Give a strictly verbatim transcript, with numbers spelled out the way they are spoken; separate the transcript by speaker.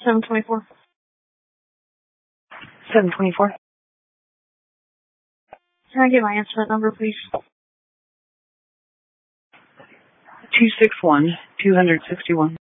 Speaker 1: seven twenty-four.
Speaker 2: seven twenty-four.
Speaker 1: Can I get my answer number, please?
Speaker 2: two six one, two six one.